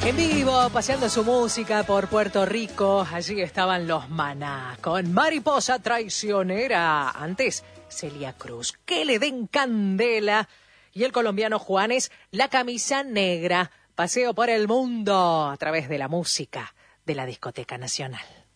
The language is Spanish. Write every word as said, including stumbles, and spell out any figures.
En vivo, paseando su música por Puerto Rico, allí estaban los Maná, con Mariposa Traicionera. Antes, Celia Cruz, Que le den candela. Y el colombiano Juanes, La camisa negra. Paseo por el mundo a través de la música de la Discoteca Nacional.